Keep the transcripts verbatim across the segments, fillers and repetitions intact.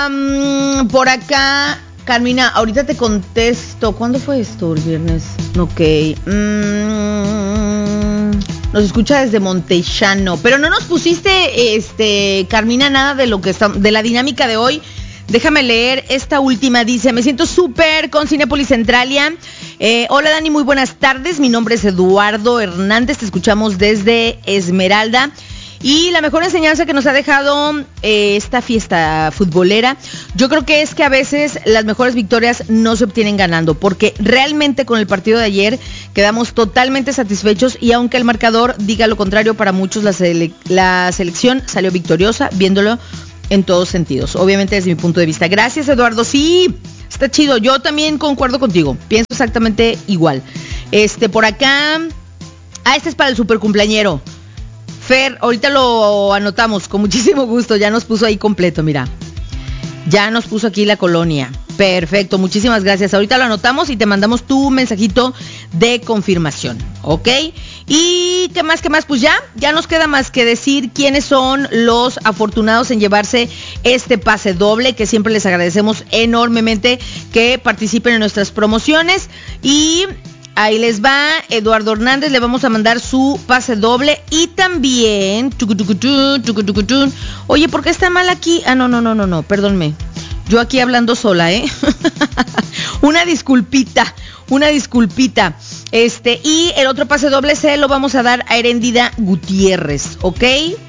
Um, por acá, Carmina, ahorita te contesto. ¿Cuándo fue esto? ¿El viernes? Ok. Mm, nos escucha desde Montellano. Pero no nos pusiste, este, Carmina, nada de lo que está, de la dinámica de hoy. Déjame leer esta última. Dice, me siento súper con Cinépolis Centralia. Eh, hola Dani, muy buenas tardes. Mi nombre es Eduardo Hernández. Te escuchamos desde Esmeralda. Y la mejor enseñanza que nos ha dejado eh, esta fiesta futbolera, yo creo que es que a veces las mejores victorias no se obtienen ganando, porque realmente con el partido de ayer quedamos totalmente satisfechos y aunque el marcador diga lo contrario, para muchos la, sele- la selección salió victoriosa, viéndolo en todos sentidos, obviamente desde mi punto de vista. Gracias, Eduardo. Sí, está chido, yo también concuerdo contigo, pienso exactamente igual. Este, por acá, ah, este es para el super cumpleañero. Fer, ahorita lo anotamos con muchísimo gusto, ya nos puso ahí completo, mira. Ya nos puso aquí la colonia. Perfecto, muchísimas gracias. Ahorita lo anotamos y te mandamos tu mensajito de confirmación, ¿ok? Y qué más, qué más, pues ya, ya nos queda más que decir quiénes son los afortunados en llevarse este pase doble, que siempre les agradecemos enormemente que participen en nuestras promociones. Y ahí les va, Eduardo Hernández, le vamos a mandar su pase doble y también, chucutucutún, chucutucutún. Oye, ¿por qué está mal aquí? Ah, no, no, no, no, no, perdónme. Yo aquí hablando sola, ¿eh? Una disculpita, una disculpita. Este, y el otro pase doble se lo vamos a dar a Heréndida Gutiérrez, ¿ok?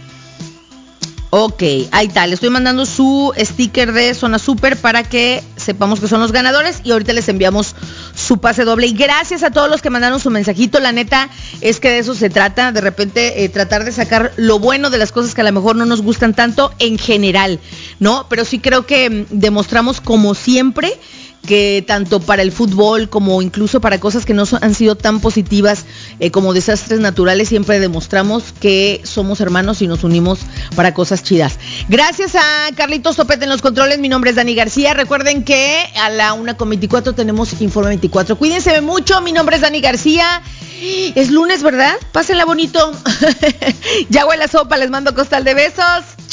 Ok, ahí está, le estoy mandando su sticker de Zona Super para que sepamos que son los ganadores y ahorita les enviamos su pase doble. Y gracias a todos los que mandaron su mensajito, la neta es que de eso se trata, de repente eh, tratar de sacar lo bueno de las cosas que a lo mejor no nos gustan tanto en general, ¿no? Pero sí creo que mm, demostramos como siempre que tanto para el fútbol como incluso para cosas que no son, han sido tan positivas eh, como desastres naturales, siempre demostramos que somos hermanos y nos unimos para cosas chidas. Gracias a Carlitos Topete en los controles, mi nombre es Dani García. Recuerden que a la una con veinticuatro tenemos Informe veinticuatro. Cuídense mucho, mi nombre es Dani García. Es lunes, ¿verdad? Pásenla bonito. Ya huele a sopa, les mando costal de besos.